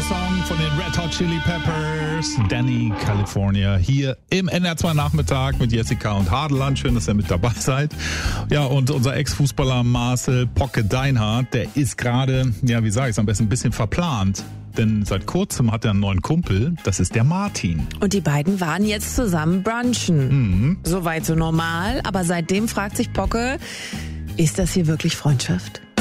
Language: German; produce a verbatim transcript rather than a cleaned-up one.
Song von den Red Hot Chili Peppers, Danny California, hier im N R zwei Nachmittag mit Jessica und Hadeland. Schön, dass ihr mit dabei seid. Ja, und unser Ex-Fußballer Marcel Pocke Deinhardt, der ist gerade, ja, wie sage ich es am besten, ein bisschen verplant. Denn seit kurzem hat er einen neuen Kumpel, das ist der Martin. Und die beiden waren jetzt zusammen brunchen. Mhm. Soweit so normal, aber seitdem fragt sich Pocke, ist das hier wirklich Freundschaft?